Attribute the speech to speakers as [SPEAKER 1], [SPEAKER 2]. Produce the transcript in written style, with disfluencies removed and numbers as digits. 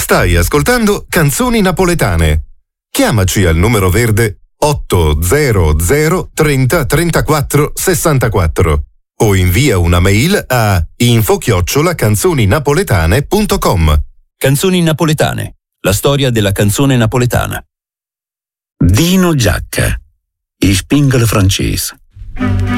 [SPEAKER 1] Stai ascoltando Canzoni Napoletane. Chiamaci al numero verde 800 30 34 64 o invia una mail a info@canzoninapoletane.com.
[SPEAKER 2] Canzoni napoletane, la storia della canzone napoletana.
[SPEAKER 3] Dino Giacca, i Spingle francese.